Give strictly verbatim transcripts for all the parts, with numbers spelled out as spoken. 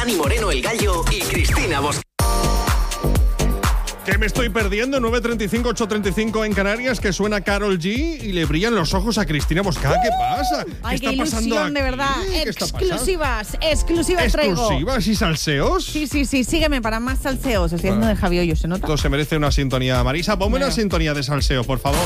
Dani Moreno, El Gallo y Cristina Bosque. ¿Qué me estoy perdiendo? nueve treinta y cinco, ocho treinta y cinco en Canarias, que suena Karol G y le brillan los ojos a Cristina Bosca. ¿Qué pasa? ¿Qué Ay, está qué pasando ilusión, aquí? de verdad. ¿Qué está pasando? Exclusivas, exclusivas traigo. ¿Exclusivas y salseos? Sí, sí, sí, sígueme para más salseos. Estoy haciendo de Javi Hoyo, ¿se nota? Esto se merece una sintonía. Marisa, ponme Bueno. una sintonía de salseo, por favor.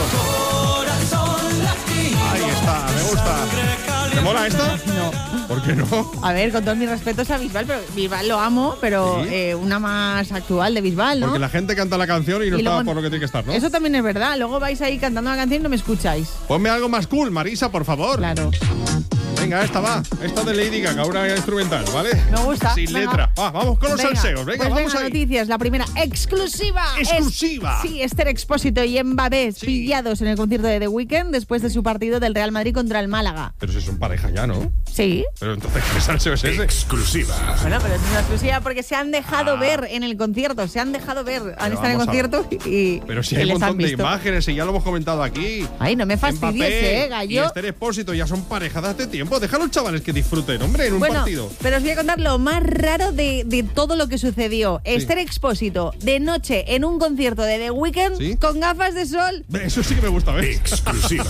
Ahí está, me gusta. ¿Te mola esta? No. ¿Por qué no? A ver, con todos mis respetos a Bisbal, pero Bisbal lo amo, pero ¿Sí? eh, una más actual de Bisbal, ¿no? Porque la gente canta la canción y no Y está luego- por lo que tiene que estar, ¿no? Eso también es verdad. Luego vais ahí cantando la canción y no me escucháis. Ponme algo más cool, Marisa, por favor. Claro. Venga, esta va. Esta de Lady Gaga, una instrumental, ¿vale? Me gusta. Sin Venga. letra. Va, vamos con los Venga, salseos. Venga, pues vamos venga, ahí. noticias. La primera, exclusiva. Exclusiva. Es- sí, Esther Expósito y Mbappé Sí. pillados en el concierto de The Weeknd después de su partido del Real Madrid contra el Málaga. Pero si son pareja ya, ¿no? Sí. Pero entonces, ¿qué salseo es ese? Exclusiva. Bueno, pero es una exclusiva porque se han dejado ver en el concierto. Se han dejado ver. Han Pero estado en el vamos a concierto y, Pero si y hay un les han montón de visto. imágenes y ya lo hemos comentado aquí. Ay, no me fastidies, Mbappé eh, gallo. y Esther Expósito ya son pareja de hace tiempo. Deja a los chavales que disfruten, hombre, en un Bueno, partido. pero os voy a contar lo más raro de, de todo lo que sucedió. Esther Expósito, de noche, en un concierto de The Weeknd, ¿Sí? con gafas de sol. Eso sí que me gusta ver. Exclusiva.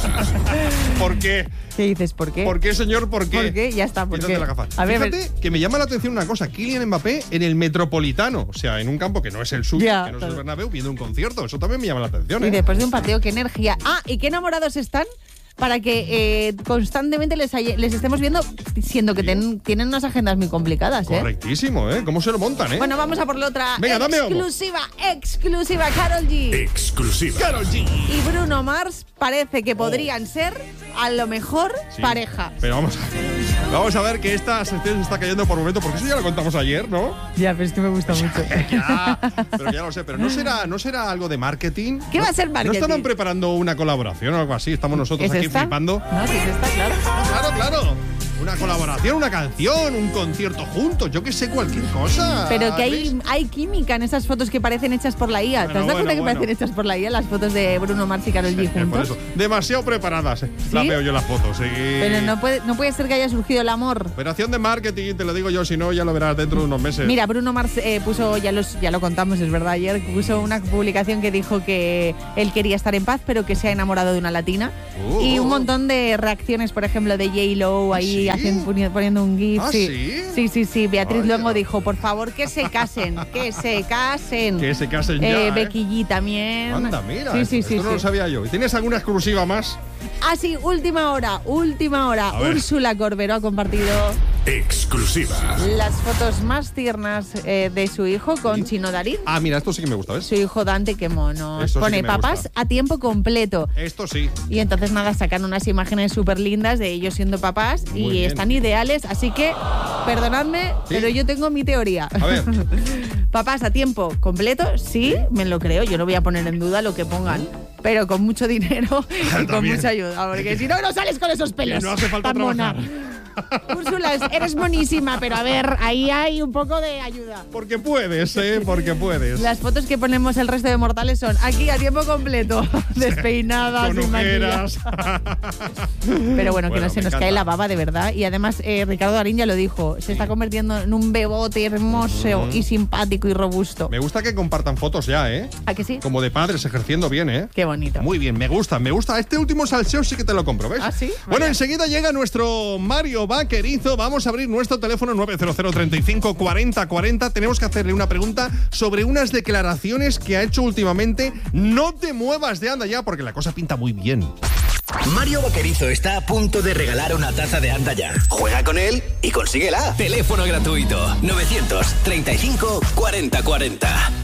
¿Por qué? ¿Qué dices? ¿Por qué? ¿Por qué, señor? ¿Por qué? ¿Por qué? Ya está, ¿por Quítate qué? las gafas. A ver, a Fíjate ver. que me llama la atención una cosa. Kylian Mbappé en el Metropolitano. O sea, en un campo que no es el suyo, Ya, que no es claro. el Bernabéu, viendo un concierto. Eso también me llama la atención, Y ¿eh? después de un partido, qué energía. Ah, y qué enamorados están para que eh, constantemente les, hay- les estemos viendo, siendo que ten- tienen unas agendas muy complicadas, ¿eh? Correctísimo, ¿eh? ¿Cómo se lo montan, eh? Bueno, vamos a por la otra. Venga, dame humo. exclusiva, exclusiva, Karol G. Exclusiva. Karol G. Y Bruno Mars parece que podrían ser, a lo mejor, Sí. pareja. Pero vamos a, vamos a ver que esta sección se está cayendo por momento, porque eso ya lo contamos ayer, ¿no? Ya, pero es que me gusta mucho. Ya, pero ya lo sé. Pero ¿no será, ¿no será algo de marketing? ¿Qué va a ser ¿No marketing? estarán preparando una colaboración o algo así? Estamos nosotros ¿Es aquí esta? flipando. No, sí, es esta, claro. Claro, claro. Una colaboración, una canción, un concierto juntos, yo que sé, cualquier cosa. Pero que hay, ¿Ves? hay química en esas fotos que parecen hechas por la I A. ¿Te Bueno, has dado bueno, cuenta que bueno. parecen hechas por la I A las fotos de Bruno Mars y Karol G Eh, por juntos? eso. Demasiado preparadas. eh. Las ¿Sí? veo yo las fotos, sí. Pero no puede, no puede ser que haya surgido el amor. Operación de marketing, te lo digo yo, si no, ya lo verás dentro de unos meses. Mira, Bruno Mars eh, puso, ya, los, ya lo contamos, es verdad, ayer puso una publicación que dijo que él quería estar en paz, pero que se ha enamorado de una latina. Uh. Y un montón de reacciones, por ejemplo, de J-Lo ahí ¿Sí? haciendo, poni- poniendo un gif. ¿Ah, sí. sí? Sí, sí, sí. Beatriz Vaya. Luengo dijo, por favor, que se casen, que se casen. Que se casen ya, Eh, ¿eh? Becky G también. Anda, mira, Sí, esto, sí, esto sí. no sí. lo sabía yo. ¿Y tienes alguna exclusiva más? Ah, sí, última hora, última hora. A ver. Úrsula Corberó ha compartido Exclusiva. las fotos más tiernas eh, de su hijo con Chino Darín. Ah, mira, esto sí que me gusta, ¿ves? Su hijo Dante, qué mono. Esto sí Pone que me papás gusta. a tiempo completo. Esto sí. Y entonces nada, sacan unas imágenes súper lindas de ellos siendo papás Muy y bien. están ideales. Así que, perdonadme, Sí. pero yo tengo mi teoría. A ver. Papás a tiempo completo, sí, me lo creo. Yo no voy a poner en duda lo que pongan. Pero con mucho dinero y con También. mucha ayuda. Porque si no, no sales con esos pelos. Que no hace falta tan mona. trabajar. Úrsula, eres monísima, pero a ver, ahí hay un poco de ayuda. Porque puedes, ¿eh? Porque puedes. Las fotos que ponemos el resto de mortales son aquí a tiempo completo, despeinadas, Con sin maquillaje. ojeras. Pero bueno, que Bueno, no se me nos encanta. cae la baba de verdad. Y además, eh, Ricardo Darín ya lo dijo, se está convirtiendo en un bebote hermoso y simpático y robusto. Me gusta que compartan fotos ya, ¿eh? ¿A que sí? Como de padres ejerciendo bien, ¿eh? Qué bonito. Muy bien, me gusta, me gusta. Este último salseo sí que te lo compro, ¿ves? ¿Ah, sí? Bueno, Vaya. enseguida llega nuestro Mario Vaquerizo. Vamos a abrir nuestro teléfono nueve cero cero, treinta y cinco, cuarenta, cuarenta. Tenemos que hacerle una pregunta sobre unas declaraciones que ha hecho últimamente. No te muevas de Anda Ya, porque la cosa pinta muy bien. Mario Vaquerizo está a punto de regalar una taza de Anda Ya. Juega con él y consíguela. Teléfono gratuito novecientos treinta y cinco, cuarenta, cuarenta.